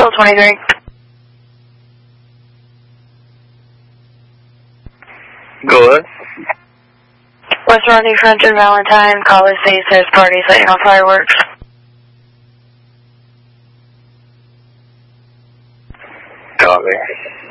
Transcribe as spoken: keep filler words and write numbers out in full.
Still twenty-three. Go ahead. West Rodney, French and Valentine. Caller says there's party setting off fireworks. Copy.